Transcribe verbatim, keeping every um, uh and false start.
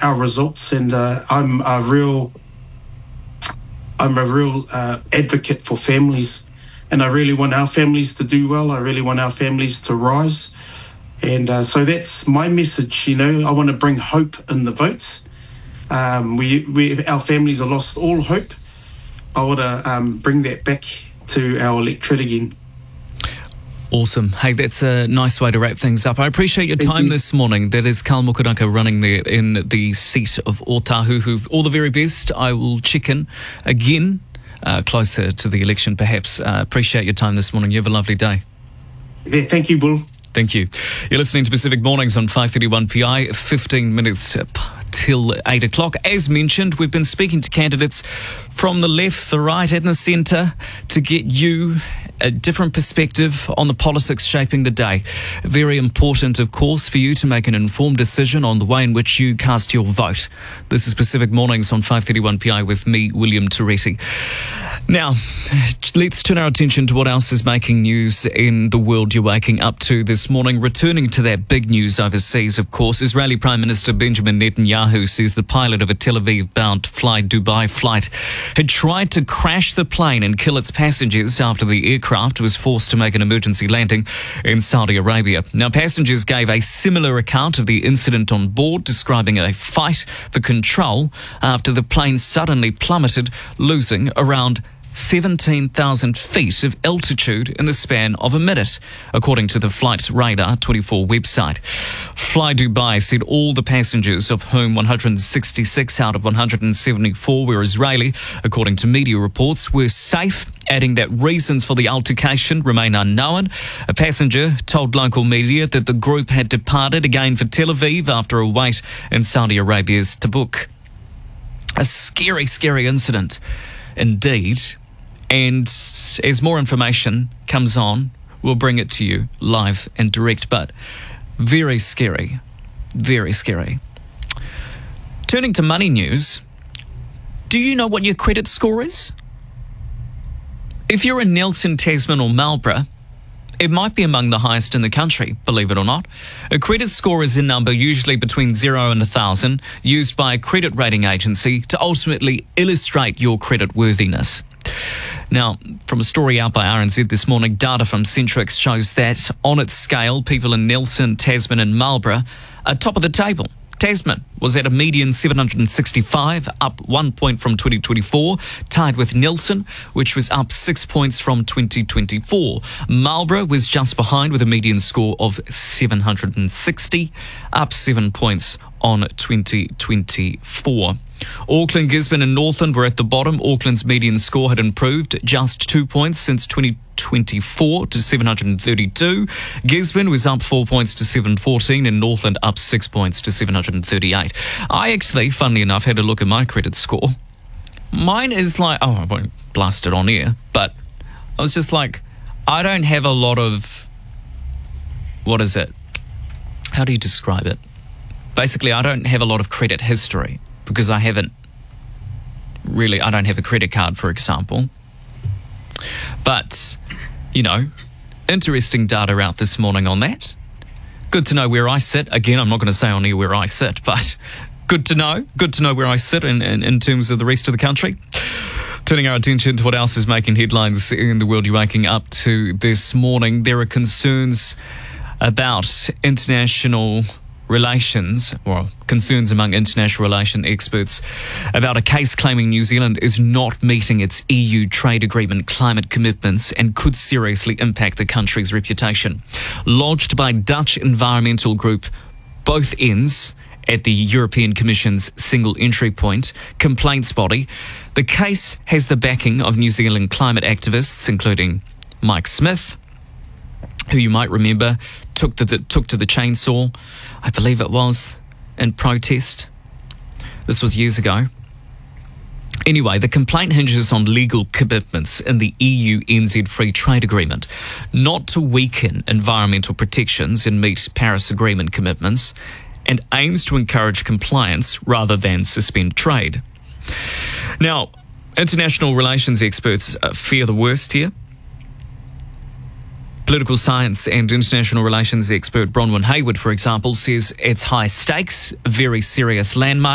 our results, and uh, I'm a real, I'm a real uh, advocate for families, and I really want our families to do well. I really want our families to rise, and uh, so that's my message. You know, I want to bring hope in the votes. Um, we, we, our families have lost all hope. I want to um, bring that back to our electorate again. Awesome. Hey, that's a nice way to wrap things up. I appreciate your Thank time you. this morning. That is Carl Mukuraka running there in the seat of Otahuhu. All the very best. I will check in again uh, closer to the election, perhaps. Uh, appreciate your time this morning. You have a lovely day. Yeah, thank you, Bull. Thank you. You're listening to Pacific Mornings on five thirty-one P I, fifteen minutes till eight o'clock. As mentioned, we've been speaking to candidates from the left, the right and the centre to get you a different perspective on the politics shaping the day. Very important, of course, for you to make an informed decision on the way in which you cast your vote. This is Pacific Mornings on five thirty-one P I with me, William Teresi. Now, let's turn our attention to what else is making news in the world you're waking up to this morning. Returning to that big news overseas, of course, Israeli Prime Minister Benjamin Netanyahu says the pilot of a Tel Aviv-bound Fly Dubai flight had tried to crash the plane and kill its passengers after the aircraft was forced to make an emergency landing in Saudi Arabia. Now, passengers gave a similar account of the incident on board, describing a fight for control after the plane suddenly plummeted, losing around seventeen thousand feet of altitude in the span of a minute, according to the Flight Radar twenty-four website. Fly Dubai said all the passengers, of whom one hundred sixty-six out of one hundred seventy-four were Israeli, according to media reports, were safe, adding that reasons for the altercation remain unknown. A passenger told local media that the group had departed again for Tel Aviv after a wait in Saudi Arabia's Tabuk. A scary, scary incident indeed. And as more information comes on, we'll bring it to you live and direct, but very scary, very scary. Turning to money news, do you know what your credit score is? If you're in Nelson, Tasman or Marlborough, it might be among the highest in the country, believe it or not. A credit score is a number usually between zero and one thousand, used by a credit rating agency to ultimately illustrate your credit worthiness. Now, from a story out by R N Z this morning, data from Centrix shows that on its scale, people in Nelson, Tasman and Marlborough are top of the table. Tasman was at a median seven hundred sixty-five, up one point from twenty twenty-four, tied with Nelson, which was up six points from twenty twenty-four. Marlborough was just behind with a median score of seven hundred sixty, up seven points on twenty twenty-four. Auckland, Gisborne and Northland were at the bottom. Auckland's median score had improved just two points since twenty twenty-four to seven hundred thirty-two. Gisborne was up four points to seven fourteen and Northland up six points to seven hundred thirty-eight. I actually, funnily enough, had a look at my credit score. Mine is like, oh, I won't blast it on air, but I was just like, I don't have a lot of, what is it? How do you describe it? Basically, I don't have a lot of credit history because I haven't really, I don't have a credit card, for example. But, you know, interesting data out this morning on that. Good to know where I sit. Again, I'm not going to say on air where I sit, but good to know. Good to know where I sit in, in, in terms of the rest of the country. Turning our attention to what else is making headlines in the world you're waking up to this morning. There are concerns about international relations, or concerns among international relation experts about a case claiming New Zealand is not meeting its E U trade agreement climate commitments and could seriously impact the country's reputation. Lodged by Dutch environmental group Both Ends at the European Commission's single entry point complaints body, the case has the backing of New Zealand climate activists, including Mike Smith, who you might remember took, the, took to the chainsaw, I believe it was, in protest. This was years ago. Anyway, the complaint hinges on legal commitments in the E U N Z Free Trade Agreement, not to weaken environmental protections and meet Paris Agreement commitments, and aims to encourage compliance rather than suspend trade. Now, international relations experts fear the worst here. Political science and international relations expert Bronwyn Hayward, for example, says it's high stakes, very serious landmark.